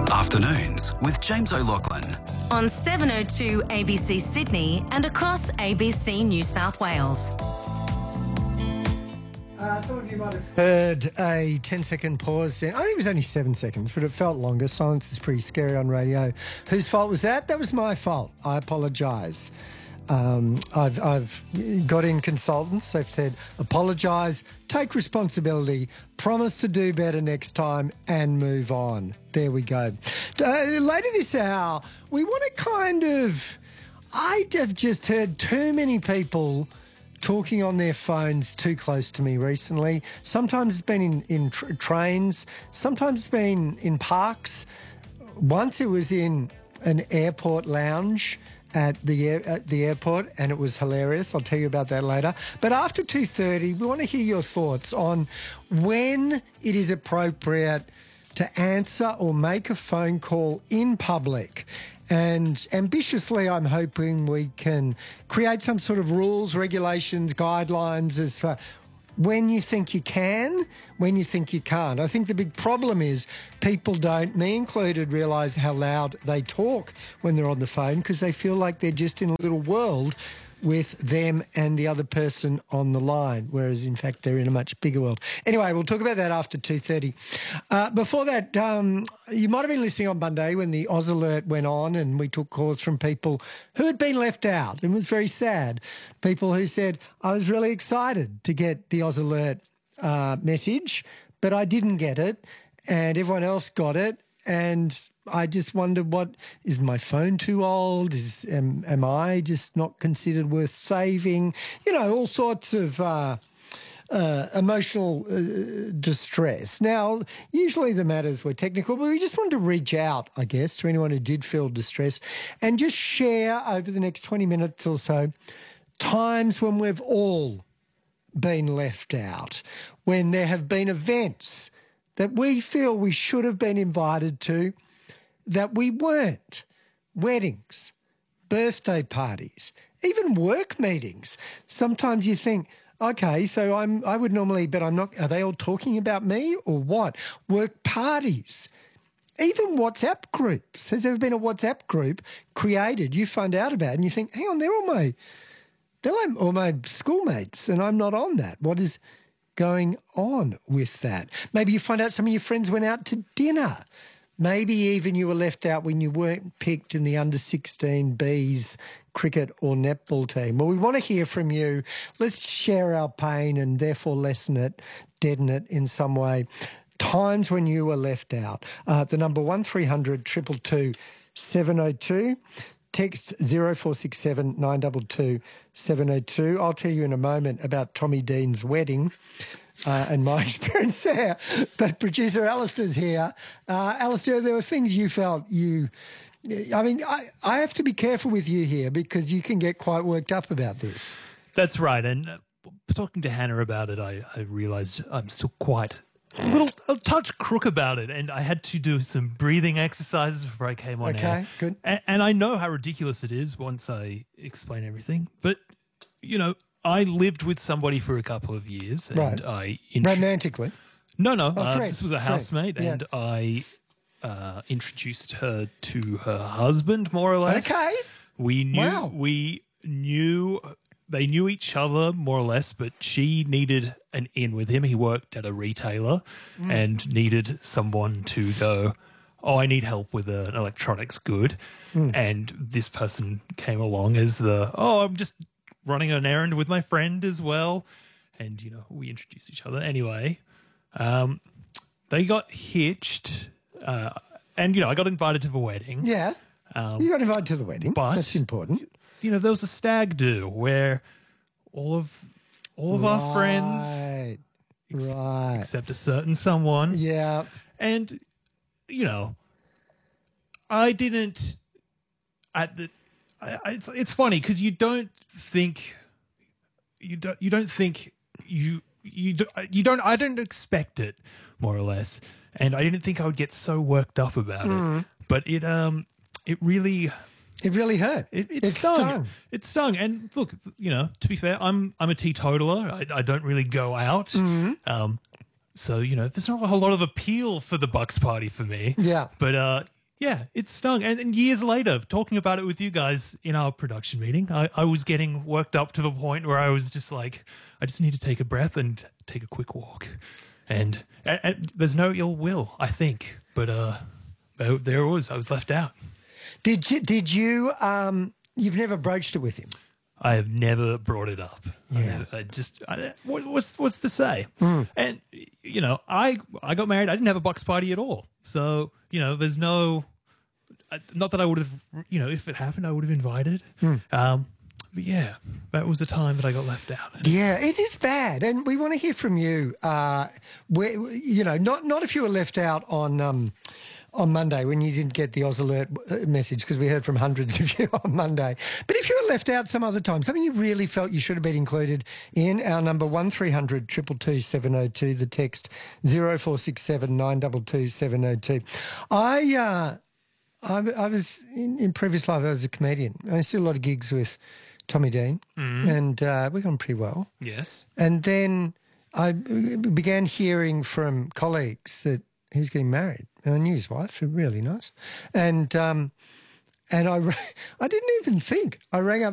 Afternoons with James O'Loughlin. On 702 ABC Sydney and across ABC New South Wales. Some of you might have heard a 10-second pause there. I think it was only 7 seconds, but it felt longer. Silence is pretty scary on radio. Whose fault was that? That was my fault. I apologise. I've got in consultants. They've said, apologise, take responsibility, promise to do better next time and move on. There we go. Later this hour, we want to I have just heard too many people talking on their phones too close to me recently. Sometimes it's been in trains. Sometimes it's been in parks. Once it was in an airport lounge at the airport, and it was hilarious. I'll tell you about that later. But after 2:30, we want to hear your thoughts on when it is appropriate to answer or make a phone call in public. And ambitiously, I'm hoping we can create some sort of rules, regulations, guidelines as for when you think you can, when you think you can't. I think the big problem is people don't, me included, realise how loud they talk when they're on the phone because they feel like they're just in a little world with them and the other person on the line, whereas in fact they're in a much bigger world. Anyway, we'll talk about that after 2:30. Before that, you might have been listening on Monday when the Oz Alert went on and we took calls from people who had been left out. It was very sad. People who said, I was really excited to get the Oz Alert message, but I didn't get it and everyone else got it. And I just wondered, is my phone too old? Am I just not considered worth saving? You know, all sorts of emotional distress. Now, usually the matters were technical, but we just wanted to reach out, I guess, to anyone who did feel distress and just share over the next 20 minutes or so times when we've all been left out, when there have been events that we feel we should have been invited to, that we weren't. Weddings, birthday parties, even work meetings. Sometimes you think, okay, so I would normally, but I'm not. Are they all talking about me or what? Work parties, even WhatsApp groups. Has there ever been a WhatsApp group created you find out about and you think, hang on, they're all my schoolmates and I'm not on that. What is going on with that? Maybe you find out some of your friends went out to dinner. Maybe even you were left out when you weren't picked in the under-16Bs cricket or netball team. Well, we want to hear from you. Let's share our pain and therefore lessen it, deaden it in some way. Times when you were left out. The number 1300 222 702. Text 0467 922 702. I'll tell you in a moment about Tommy Dean's wedding and my experience there. But producer Alistair's here. Alistair, there were things you felt I have to be careful with you here because you can get quite worked up about this. That's right. And talking to Hannah about it, I realised I'm still quite a touch crook about it, and I had to do some breathing exercises before I came on air. Okay, good. And I know how ridiculous it is once I explain everything, but, you know, I lived with somebody for a couple of years. And right. Romantically? No. Friend. This was a housemate, and I introduced her to her husband, more or less. Okay. They knew each other more or less, but she needed an in with him. He worked at a retailer and needed someone to go, I need help with an electronics good. And this person came along as I'm just running an errand with my friend as well. And, you know, we introduced each other. Anyway, they got hitched and, you know, I got invited to the wedding. Yeah, you got invited to the wedding. But that's important. You know, there was a stag do where all of our friends, except a certain someone, and you know, I didn't. It's funny because I don't expect it, more or less, and I didn't think I would get so worked up about it, but it really. It really hurt. It stung. It stung. And look, you know, to be fair, I'm a teetotaler. I don't really go out. So, you know, there's not a whole lot of appeal for the Bucks party for me. Yeah. But, Yeah, it stung. And years later, talking about it with you guys in our production meeting, I was getting worked up to the point where I was just like, I just need to take a breath and take a quick walk. And there's no ill will, I think. But there it was. I was left out. Did you, you've never broached it with him? I have never brought it up. Yeah. What's to say? And, you know, I got married. I didn't have a box party at all. So, you know, there's no, not that I would have, you know, if it happened, I would have invited. But yeah, that was the time that I got left out. Yeah, it is bad. And we want to hear from you. Where, you know, not if you were left out on Monday when you didn't get the Oz Alert message, because we heard from hundreds of you on Monday. But if you were left out some other time, something you really felt you should have been included in, our number 1300 222 702, the text 0467 922 702. I was, in previous life, I was a comedian. I used to do a lot of gigs with Tommy Dean, and we got on pretty well. Yes. And then I began hearing from colleagues that he was getting married. And I knew his wife, really nice. And I didn't even think. I rang up